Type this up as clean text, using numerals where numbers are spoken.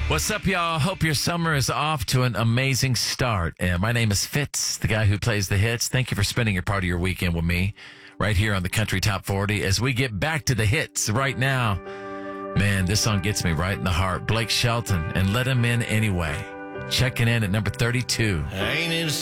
What's up, y'all? Hope your summer is off to an amazing start. My name is Fitz, the guy who plays the hits. Thank you for spending your part of your weekend with me right here on the Country Top 40 as we get back to the hits right now. Man, this song gets me right in the heart. Blake Shelton and Let Him In Anyway. Checking in at number 32. Ain't it